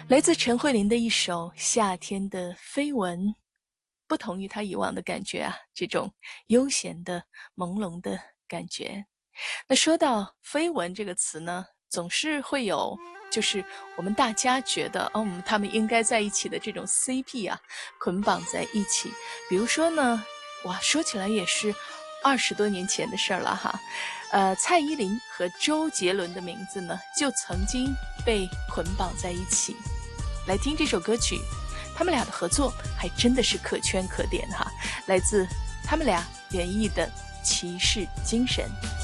来自陈慧琳的一首《夏天的飞蚊》，不同于她以往的感觉啊，这种悠闲的、朦胧的感觉。那说到绯闻这个词呢，总是会有就是我们大家觉得他们应该在一起的这种 CP 啊，捆绑在一起。比如说呢，哇，说起来也是20多年前的事儿了哈。蔡依林和周杰伦的名字呢，就曾经被捆绑在一起。来听这首歌曲，他们俩的合作还真的是可圈可点哈，来自他们俩演绎的《骑士精神》。